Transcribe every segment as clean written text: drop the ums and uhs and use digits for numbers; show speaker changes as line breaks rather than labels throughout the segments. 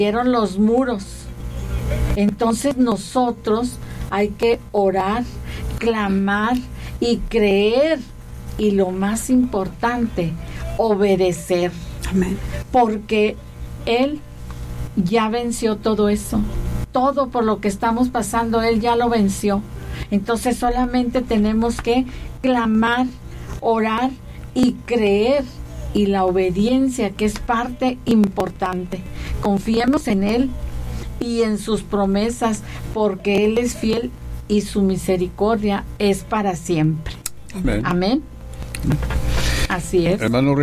cayeron los muros. Entonces nosotros hay que orar, clamar y creer. Y lo más importante, obedecer.
Amén.
Porque Él ya venció todo eso. Todo por lo que estamos pasando, Él ya lo venció. Entonces solamente tenemos que clamar, orar y creer. Y la obediencia, que es parte importante. Confiemos en Él y en sus promesas, porque Él es fiel y su misericordia es para siempre.
Amén.
Amén. Así es.
Hermanos,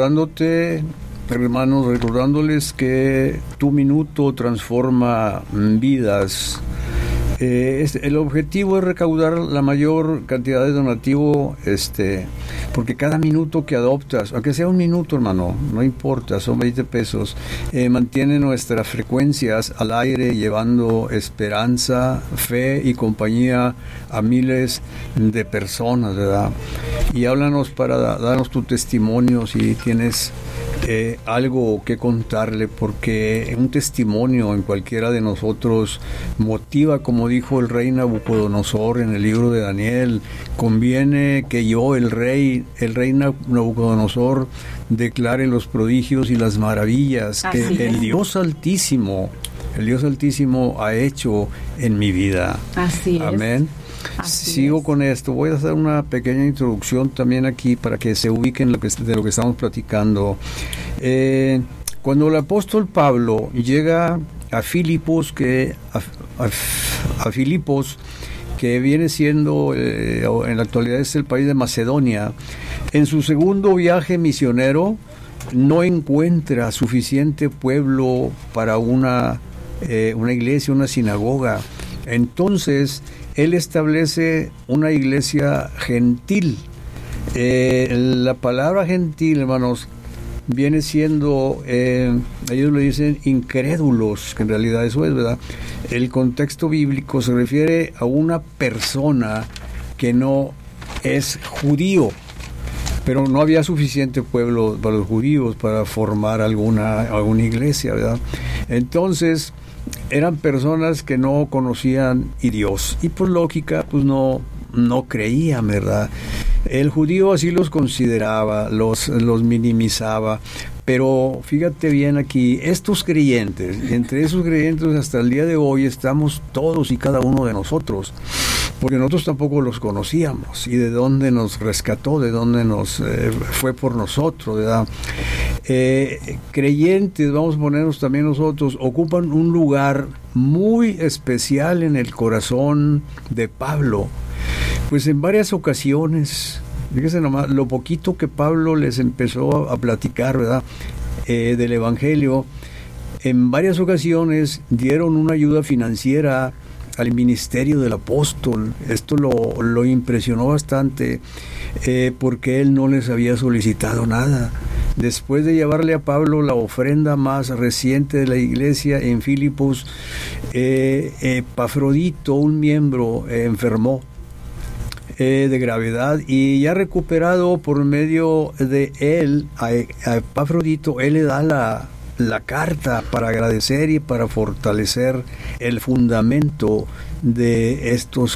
recordándoles que tu minuto transforma vidas. El objetivo es recaudar la mayor cantidad de donativo, porque cada minuto que adoptas, aunque sea un minuto, hermano, no importa, son 20 pesos, mantiene nuestras frecuencias al aire, llevando esperanza, fe y compañía a miles de personas, ¿verdad? Y háblanos para darnos tu testimonio si tienes algo que contarle, porque un testimonio en cualquiera de nosotros motiva, como dijo el rey Nabucodonosor en el libro de Daniel: conviene que yo, el rey Nabucodonosor, declare los prodigios y las maravillas que el Dios Altísimo ha hecho en mi vida.
Así es.
Amén. Sigo con esto. Voy a hacer una pequeña introducción también aquí para que se ubiquen de lo que estamos platicando. Cuando el apóstol Pablo llega a Filipos, que viene siendo en la actualidad es el país de Macedonia, en su segundo viaje misionero no encuentra suficiente pueblo para una iglesia, una sinagoga. Entonces él establece una iglesia gentil. La palabra gentil, hermanos, viene siendo, ellos le dicen incrédulos, que en realidad eso es, ¿verdad? El contexto bíblico se refiere a una persona que no es judío, pero no había suficiente pueblo para los judíos para formar alguna iglesia, ¿verdad? Entonces eran personas que no conocían a Dios y por lógica pues no creían, ¿verdad? El judío así los consideraba, los minimizaba, pero fíjate bien aquí, estos creyentes, entre esos creyentes hasta el día de hoy estamos todos y cada uno de nosotros, porque nosotros tampoco los conocíamos, y de dónde nos rescató, de dónde nos fue por nosotros, ¿verdad? Creyentes, vamos a ponernos también nosotros, ocupan un lugar muy especial en el corazón de Pablo. Pues en varias ocasiones, fíjense nomás, lo poquito que Pablo les empezó a platicar, ¿verdad? Del Evangelio, en varias ocasiones dieron una ayuda financiera al ministerio del apóstol. Esto lo impresionó bastante, porque él no les había solicitado nada. Después de llevarle a Pablo la ofrenda más reciente de la iglesia en Filipos, Epafrodito, un miembro, enfermó de gravedad, y ya recuperado por medio de él, a Epafrodito, él le da la carta para agradecer y para fortalecer el fundamento de estos